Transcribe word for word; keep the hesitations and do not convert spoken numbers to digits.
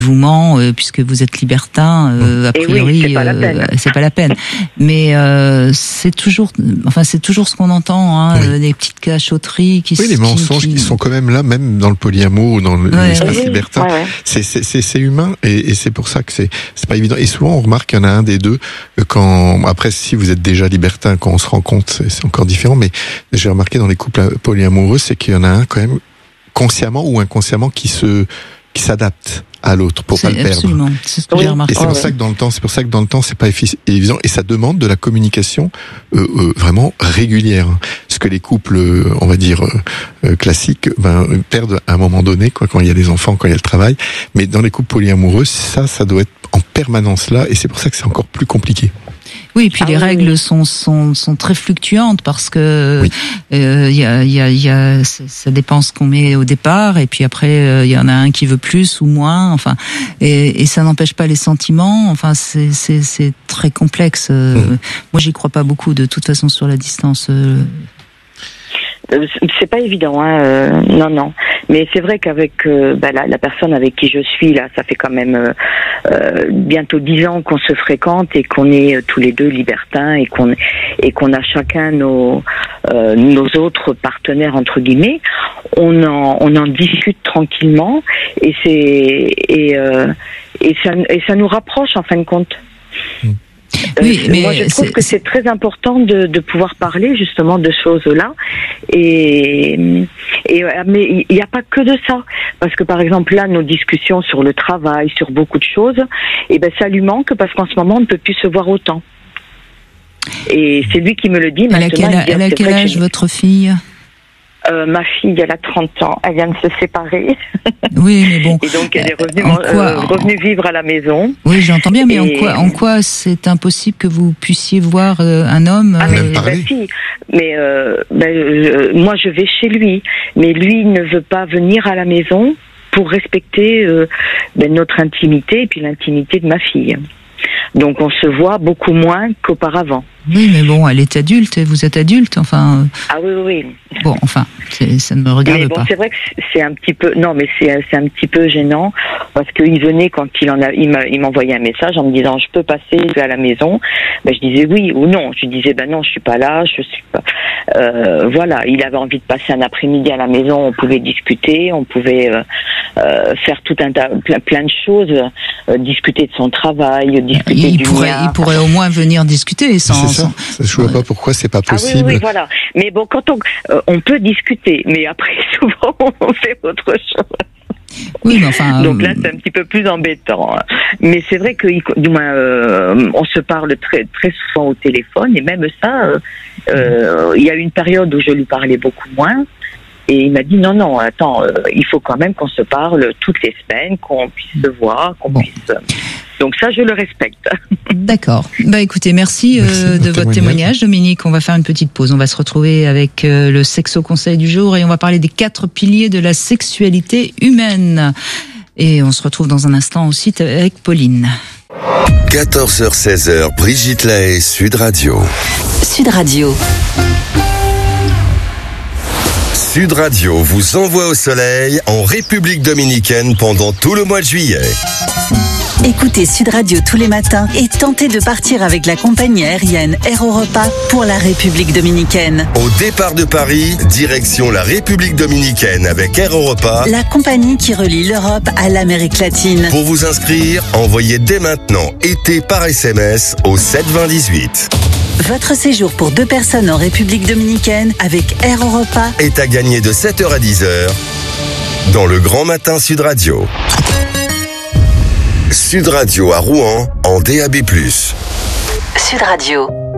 dévouement, euh, puisque vous êtes libertin, euh, a priori, oui, c'est pas la peine. Euh, c'est pas la peine. Mais euh, c'est toujours, enfin c'est toujours ce qu'on entend, hein, oui. euh, des petites cachotteries qui. Oui, les mensonges qui... qui sont quand même là, même dans le polyamour ou dans le, ouais, l'espace oui, libertin. Ouais, ouais. C'est, c'est, c'est, c'est humain et, et c'est pour ça que c'est, c'est pas évident. Et souvent, on remarque qu'il y en a un des deux quand, après, si vous êtes déjà libertin, quand on se rend compte, c'est, c'est encore différent. Mais j'ai remarqué dans les couples polyamoureux, c'est qu'il y en a un quand même consciemment ou inconsciemment qui se, qui s'adapte à l'autre pour c'est pas le perdre. Absolument, c'est ce que oui. j'ai remarqué. Et c'est pour ça que dans le temps, c'est pour ça que dans le temps, c'est pas évident et ça demande de la communication euh, euh, vraiment régulière. Ce que les couples, euh, on va dire euh, classiques, ben perdent à un moment donné, quoi, quand il y a des enfants, quand il y a le travail. Mais dans les couples polyamoureux, ça, ça doit être en permanence là, et c'est pour ça que c'est encore plus compliqué. Oui, et puis ah, les oui, règles oui. sont sont sont très fluctuantes parce que il oui. euh, y a il y a il y a ça, ça dépend ce qu'on met au départ et puis après il euh, y en a un qui veut plus ou moins, enfin et, et ça n'empêche pas les sentiments, enfin c'est c'est c'est très complexe. Euh, mmh. Moi j'y crois pas beaucoup de toute façon sur la distance. Euh, C'est pas évident, hein. Euh, non, non. Mais c'est vrai qu'avec euh, bah, la, la personne avec qui je suis là, ça fait quand même euh, euh, bientôt dix ans qu'on se fréquente et qu'on est euh, tous les deux libertins et qu'on et qu'on a chacun nos euh, nos autres partenaires entre guillemets. On en on en discute tranquillement et c'est et euh, et ça et ça nous rapproche en fin de compte. Mmh. Oui, euh, mais moi je trouve c'est, que c'est très important de, de pouvoir parler justement de choses-là et, et mais il n'y a pas que de ça parce que par exemple là nos discussions sur le travail, sur beaucoup de choses, et ben ça lui manque parce qu'en ce moment on ne peut plus se voir autant. Et c'est lui qui me le dit elle a maintenant. quel, il dit, elle a c'est quel vrai que âge j'ai- votre fille? Euh, ma fille, elle a trente ans, elle vient de se séparer Oui, mais bon. et donc elle est revenue, En euh, quoi- revenue vivre à la maison. Oui, j'entends bien, mais en Et- quoi, en quoi c'est impossible que vous puissiez voir euh, un homme Ah mais euh, Même parler. bah, si, mais euh, bah, euh, moi je vais chez lui, mais lui il ne veut pas venir à la maison pour respecter euh, bah, notre intimité et puis l'intimité de ma fille. Donc on se voit beaucoup moins qu'auparavant. Oui, mais bon, elle est adulte, et vous êtes adulte, enfin. Ah oui oui. oui. euh, Bon, enfin, c'est, ça ne me regarde Mais bon, pas. c'est vrai que c'est un petit peu, non, mais c'est c'est un petit peu gênant parce qu'il venait quand il en a, il m'a, il m'envoyait un message en me disant je peux passer à la maison. Ben je disais oui ou non. Je disais ben non, je suis pas là, je suis pas. Euh, voilà, il avait envie de passer un après-midi à la maison. On pouvait discuter, on pouvait euh, euh, faire tout un tas, plein, plein de choses, euh, discuter de son travail, discuter Il du pourrait, mien. il pourrait au moins venir discuter sans. C'est ça. sans- Ça, je vois pas pourquoi c'est pas Ah oui, possible. oui, oui, voilà. Mais bon, quand on, euh, on peut discuter, mais après, souvent, on fait autre chose. Oui, mais enfin. Donc là, euh, c'est un petit peu plus embêtant. Mais c'est vrai que, du moins, euh, on se parle très, très souvent au téléphone, et même ça, euh, euh, il y a eu une période où je lui parlais beaucoup moins. Et il m'a dit non, non, attends, euh, il faut quand même qu'on se parle toutes les semaines, qu'on puisse se voir, qu'on Bon. puisse. Donc ça, je le respecte. D'accord. Bah écoutez, merci, euh, Merci de de votre votre témoignage. témoignage. Dominique. On va faire une petite pause. On va se retrouver avec euh, le Sexo Conseil du jour et on va parler des quatre piliers de la sexualité humaine. Et on se retrouve dans un instant aussi avec Pauline. quatorze heures seize heures, Brigitte Lahaye, Sud Radio. Sud Radio. Sud Radio vous envoie au soleil en République dominicaine pendant tout le mois de juillet. Écoutez Sud Radio tous les matins et tentez de partir avec la compagnie aérienne Air Europa pour la République dominicaine. Au départ de Paris, direction la République dominicaine avec Air Europa. La compagnie qui relie l'Europe à l'Amérique latine. Pour vous inscrire, envoyez dès maintenant été par S M S au sept vingt dix-huit. Votre séjour pour deux personnes en République dominicaine avec Air Europa Est à gagner de sept heures à dix heures dans le Grand Matin Sud Radio. Sud Radio à Rouen en D A B plus. Sud Radio.